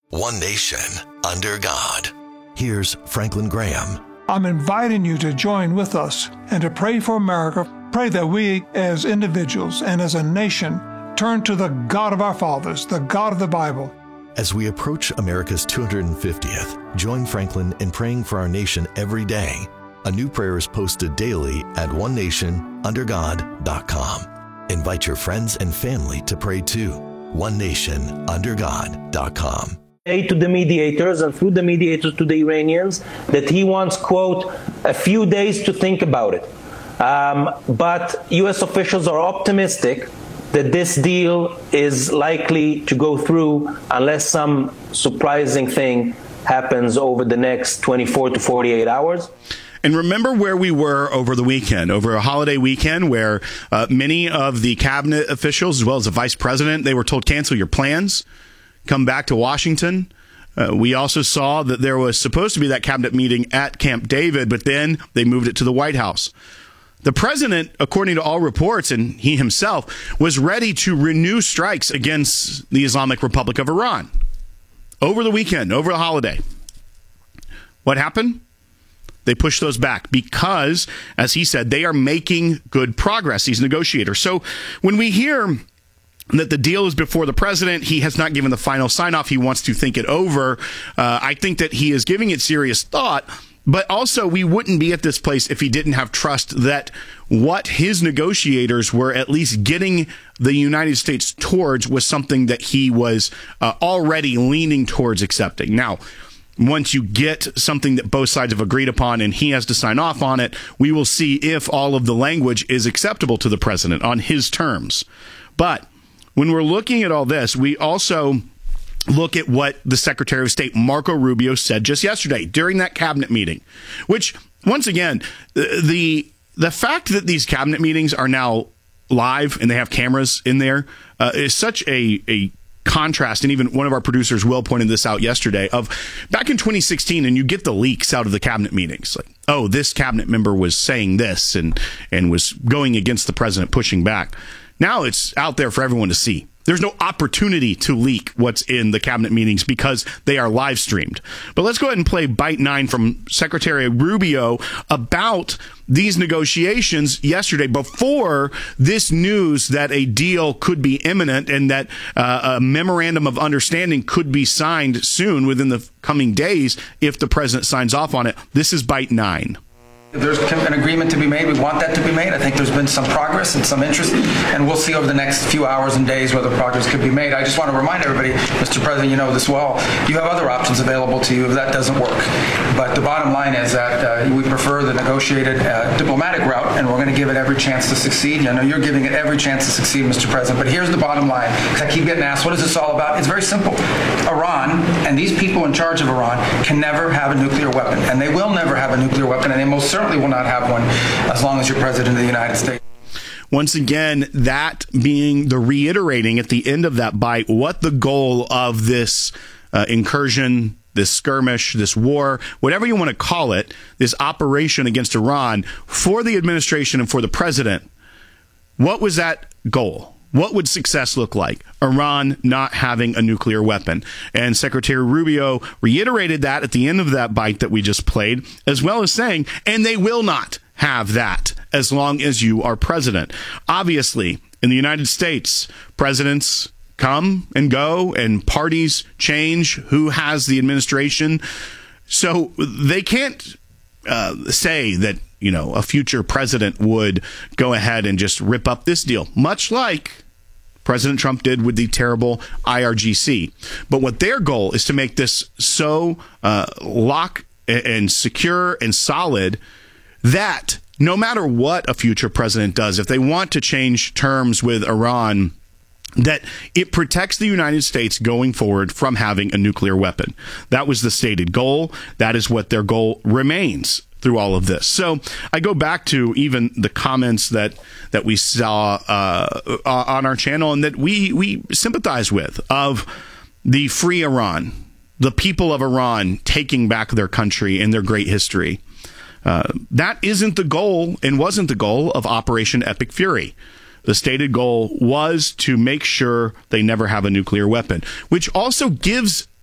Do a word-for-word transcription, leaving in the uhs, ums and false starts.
One nation under God. Here's Franklin Graham. I'm inviting you to join with us and to pray for America. Pray that we as individuals and as a nation turn to the God of our fathers, the God of the Bible. As we approach America's two hundred fiftieth, join Franklin in praying for our nation every day. A new prayer is posted daily at one nation under god dot com. Invite your friends and family to pray too. one nation under god dot com. To the mediators and through the mediators to the Iranians that he wants, quote, a few days to think about it. Um, but U S officials are optimistic that this deal is likely to go through unless some surprising thing happens over the next twenty-four to forty-eight hours. And remember where we were over the weekend, over a holiday weekend where uh, many of the cabinet officials, as well as the vice president, they were told, cancel your plans. Come back to Washington. Uh, we also saw that there was supposed to be that cabinet meeting at Camp David, but then they moved it to the White House. The president, according to all reports, and he himself, was ready to renew strikes against the Islamic Republic of Iran over the weekend, over the holiday. What happened? They pushed those back because, as he said, they are making good progress, these negotiators. So when we hear that the deal is before the president, he has not given the final sign-off, he wants to think it over, uh, I think that he is giving it serious thought, but also we wouldn't be at this place if he didn't have trust that what his negotiators were at least getting the United States towards was something that he was uh, already leaning towards accepting. Now, once you get something that both sides have agreed upon and he has to sign off on it, we will see if all of the language is acceptable to the president on his terms. But when we're looking at all this, we also look at what the Secretary of State, Marco Rubio, said just yesterday during that cabinet meeting, which, once again, the the fact that these cabinet meetings are now live and they have cameras in there uh, is such a, a contrast. And even one of our producers, Will, pointed this out yesterday, of back in twenty sixteen, and you get the leaks out of the cabinet meetings. Like, oh, this cabinet member was saying this and, and was going against the president, pushing back. Now it's out there for everyone to see. There's no opportunity to leak what's in the cabinet meetings because they are live streamed. But let's go ahead and play Bite nine from Secretary Rubio about these negotiations yesterday before this news that a deal could be imminent and that uh, a memorandum of understanding could be signed soon within the coming days if the president signs off on it. This is Bite nine. There's an agreement to be made. We want that to be made. I think there's been some progress and some interest, and we'll see over the next few hours and days whether progress could be made. I just want to remind everybody, Mister President, you know this well, you have other options available to you if that doesn't work. But the bottom line is that uh, we prefer the negotiated uh, diplomatic route, and we're going to give it every chance to succeed. I know you're giving it every chance to succeed, Mister President, but here's the bottom line, because I keep getting asked, what is this all about? It's very simple. Iran and these people in charge of Iran can never have a nuclear weapon, and they will never have a nuclear weapon, and they most certainly will not have one as long as you're president of the United States. Once again, that being the reiterating at the end of that bite what the goal of this uh, incursion, this skirmish, this war, whatever you want to call it, this operation against Iran for the administration and for the president. What was that goal? What would success look like? Iran not having a nuclear weapon. And Secretary Rubio reiterated that at the end of that bite that we just played, as well as saying, and they will not have that as long as you are president. Obviously, in the United States, presidents come and go and parties change who has the administration. So they can't uh, say that, you know, a future president would go ahead and just rip up this deal, much like President Trump did with the terrible I R G C. But what their goal is to make this so uh, lock and secure and solid that no matter what a future president does, if they want to change terms with Iran, that it protects the United States going forward from having a nuclear weapon. That was the stated goal. That is what their goal remains through all of this. So I go back to even the comments that that we saw uh, on our channel and that we, we sympathize with, of the free Iran, the people of Iran taking back their country and their great history. Uh, that isn't the goal and wasn't the goal of Operation Epic Fury. The stated goal was to make sure they never have a nuclear weapon, which also gives